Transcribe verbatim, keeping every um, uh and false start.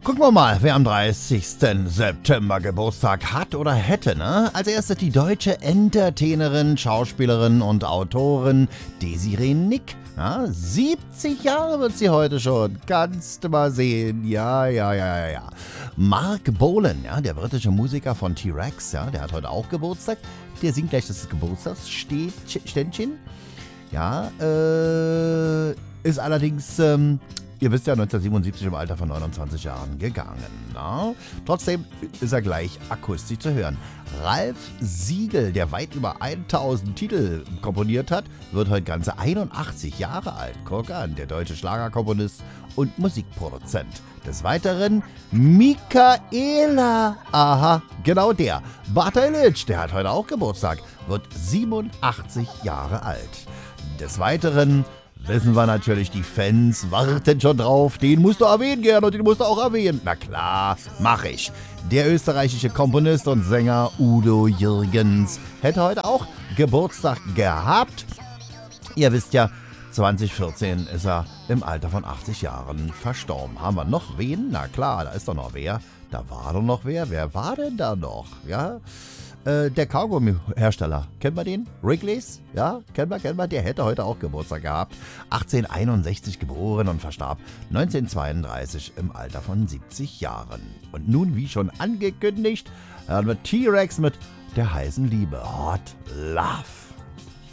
Gucken wir mal, wer am dreißigsten September Geburtstag hat oder hätte, ne? Als erstes die deutsche Entertainerin, Schauspielerin und Autorin Desiree Nick. Ja, siebzig Jahre wird sie heute schon. Kannst du mal sehen. Ja, ja, ja, ja, ja. Mark Bolan, ja, der britische Musiker von T-Rex, ja, der hat heute auch Geburtstag. Der singt gleich das Geburtstagsständchen. Ja, äh, ist allerdings, ähm, ihr wisst ja, neunzehnhundertsiebenundsiebzig im Alter von neunundzwanzig Jahren gegangen. Na? Trotzdem ist er gleich akustisch zu hören. Ralf Siegel, der weit über tausend Titel komponiert hat, wird heute ganze einundachtzig Jahre alt. Guck an, der deutsche Schlagerkomponist und Musikproduzent. Des Weiteren Michaela. Aha, genau der. Bata Illich, der hat heute auch Geburtstag, wird siebenundachtzig Jahre alt. Des Weiteren wissen wir natürlich, die Fans warten schon drauf. Den musst du erwähnen, Gerd, und den musst du auch erwähnen. Na klar, mach ich. Der österreichische Komponist und Sänger Udo Jürgens hätte heute auch Geburtstag gehabt. Ihr wisst ja, zwanzig vierzehn ist er im Alter von achtzig Jahren verstorben. Haben wir noch wen? Na klar, da ist doch noch wer. Da war doch noch wer. Wer war denn da noch? Ja, äh, der Kaugummi-Hersteller. Kennen wir den? Wrigley's? Ja, kennen wir, kennen wir. Der hätte heute auch Geburtstag gehabt. achtzehnhunderteinundsechzig geboren und verstarb neunzehnhundertzweiunddreißig im Alter von siebzig Jahren. Und nun, wie schon angekündigt, hören wir T-Rex mit der heißen Liebe. Hot Love.